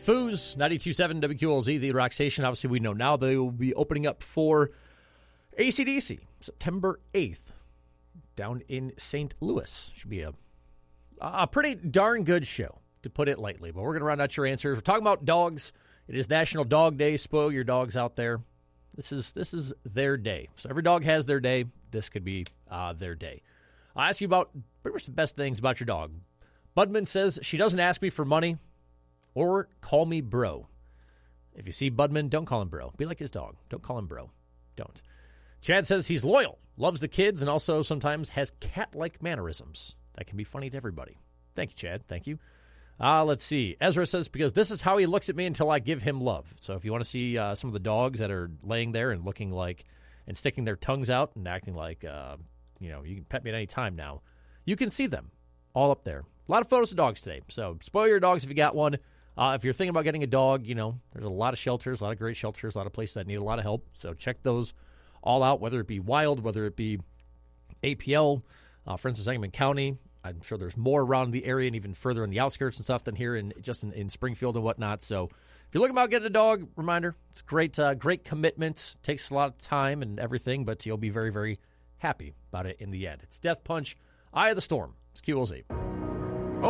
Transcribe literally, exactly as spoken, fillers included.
Foos, ninety-two point seven W Q L Z, the rock station. Obviously, we know now they will be opening up for A C D C September eighth down in Saint Louis. Should be a, a pretty darn good show, to put it lightly. But we're going to round out your answers. We're talking about dogs. It is National Dog Day. Spoil your dogs out there. This is this is their day. So every dog has their day. This could be uh, their day. I'll ask you about pretty much the best things about your dog. Budman says she doesn't ask me for money or call me bro. If you see Budman, don't call him bro. Be like his dog. Don't call him bro. Don't. Chad says he's loyal, loves the kids, and also sometimes has cat-like mannerisms. That can be funny to everybody. Thank you, Chad. Thank you. Uh, let's see. Ezra says, because this is how he looks at me until I give him love. So if you want to see uh, some of the dogs that are laying there and looking like, and sticking their tongues out and acting like, uh, you know, you can pet me at any time now, you can see them all up there. A lot of photos of dogs today. So spoil your dogs if you got one. Uh, if you're thinking about getting a dog, you know, there's a lot of shelters, a lot of great shelters, a lot of places that need a lot of help. So check those all out, whether it be wild, whether it be A P L, uh, for instance, Sangamon County. I'm sure there's more around the area and even further in the outskirts and stuff than here in just in, in Springfield and whatnot. So if you're looking about getting a dog, reminder, it's great, uh, great commitment. Takes a lot of time and everything, but you'll be very, very happy about it in the end. It's Death Punch, Eye of the Storm. It's Q L Z.